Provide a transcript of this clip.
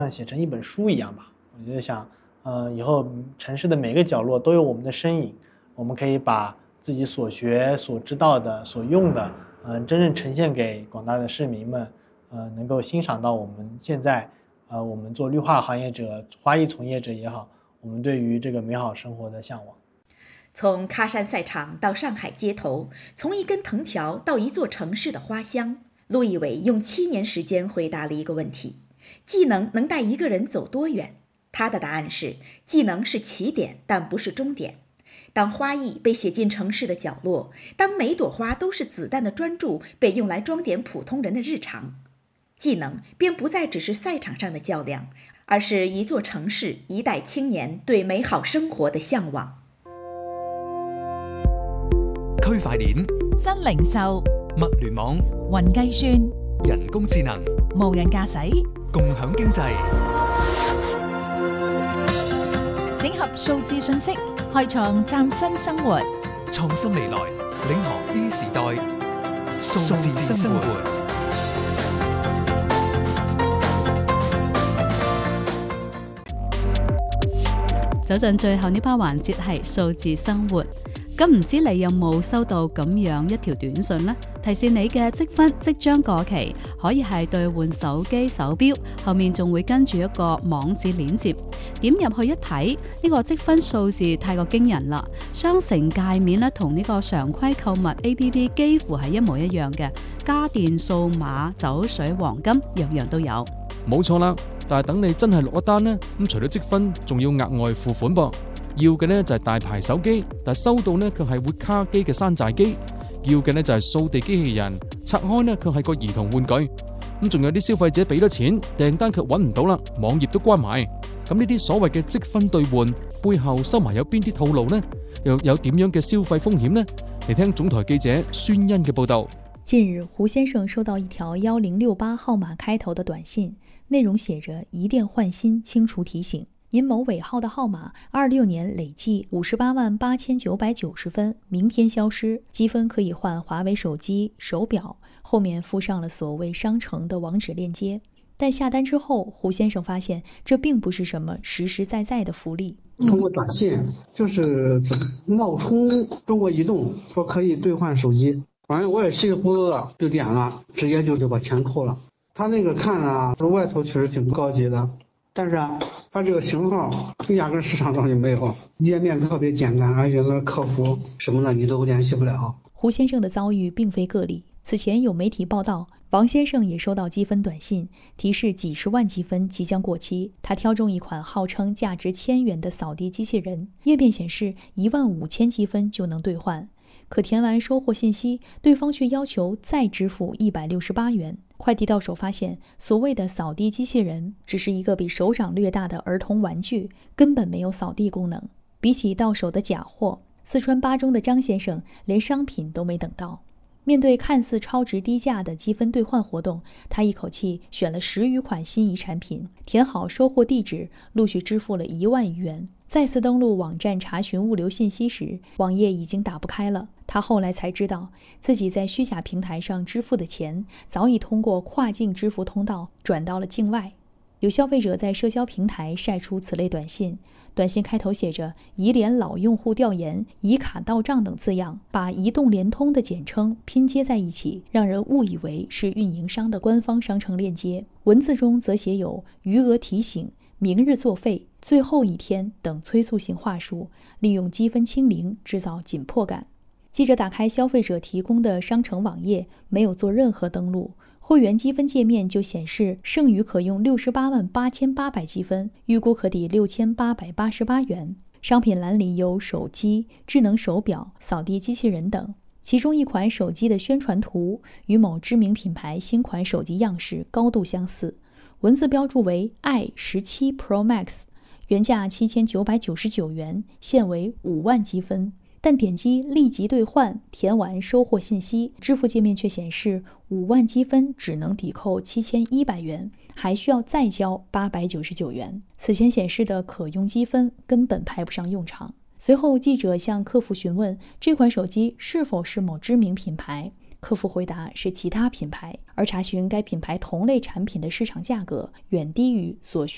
写成一本书一样吧。我就想，以后城市的每个角落都有我们的身影，我们可以把自己所学、所知道的、所用的，真正呈现给广大的市民们，能够欣赏到我们现在，我们做绿化行业者、花艺从业者也好，我们对于这个美好生活的向往。 从喀山赛场到上海街头，从一根藤条到一座城市的花香，陆毅伟用7年时间回答了一个问题：技能能带一个人走多远？他的答案是，技能是起点，但不是终点。当花艺被写进城市的角落，当每朵花都是子弹的专注被用来装点普通人的日常，技能便不再只是赛场上的较量，而是一座城市、一代青年对美好生活的向往。 區塊鏈、 新零售、 物聯網、 雲計算、 人工智能、 無人駕駛、 共享經濟， 整合數字信息，開創嶄新生活。 創新未來，領航 E 時代，數字生活。 走進最後呢 part 環節係數字生活。咁唔知你有冇收到咁樣一條短信呢？提示你嘅積分即將過期，可以係兌換手機手錶，後面仲會跟住一個網址鏈接，點入去一睇，呢個積分數字太過驚人啦！商城界面咧同呢個常規購物 APP 幾乎係一模一樣嘅，家電、數碼、酒水、黃金，樣樣都有。 冇錯啦，但係等你真係落一單呢，咁除咗積分，仲要額外付款噃。要嘅呢就係大牌手機，但收到呢卻係活卡機嘅山寨機；要嘅呢就係掃地機器人，拆開呢卻係個兒童玩具。咁仲有啲消費者俾咗錢，訂單卻揾唔到啦，網頁都關埋。咁呢啲所謂嘅積分兌換背後收埋有邊啲套路呢？又有點樣嘅消費風險呢？嚟聽總台記者孫欣嘅報道。 近日，胡先生收到一條1068號碼開頭的短信，內容寫着一電換新清除提醒。您某尾號的號碼26年累計588990分，明天消失。積分可以換華為手機、手錶，後面附上了所謂商城的網址鏈接。但下單之後，胡先生發現這並不是什麼實實在在的福利。 通過短信就是冒充中國移動，說可以兌換手機，反正我也稀里糊塗的就點了，直接就把錢扣了。他那個看啊，外頭確實挺高級的。但是它這個型號壓根市場上就沒有，頁面特別簡單，而且那客服什麼的你都聯繫不了。 胡先生的遭遇並非個例，此前有媒體報道，王先生也收到積分短信，提示幾十萬積分即將過期。他挑中一款號稱價值1000元的掃地機器人，頁面顯示15000積分就能兌換。可填完收貨信息，對方卻要求再支付168元。快遞到手發現，所謂的掃地機器人只是一個比手掌略大的兒童玩具，根本沒有掃地功能。比起到手的假貨，四川巴中的張先生連商品都沒等到。面對看似超值低價的積分兌換活動，他一口氣選了10餘款心儀產品，填好收貨地址，陸續支付了1萬餘元。再次登錄網站查詢物流信息時，網頁已經打不開了。他後來才知道，自己在虛假平台上支付的錢早已通過跨境支付通道轉到了境外。有消費者在社交平台曬出此類短信，短信開頭寫着移聯老用戶調研、以卡到賬等字樣，把移動聯通的簡稱拼接在一起，讓人誤以為是運營商的官方商城鏈接。文字中則寫有餘額提醒、明日作廢、最後一天等催促性話術，利用積分清零製造緊迫感。記者打開消費者提供的商城網頁，沒有做任何登錄，會員積分界面就顯示剩餘可用688800積分，預估可抵6888元。商品欄裡有手機、智能手錶、掃地機器人等，其中一款手機的宣傳圖與某知名品牌新款手機樣式高度相似，文字標註為 i17 Pro Max， 原價7999元，現為5萬積分。但點擊立即兌換，填完收貨信息，支付界面卻顯示5萬積分只能抵扣7100元，還需要再交899元。此前顯示的可用積分根本派不上用場。隨後記者向客服詢問這款手機是否是某知名品牌，客服回答是其他品牌，而查詢該品牌同類產品的市場價格遠低於所需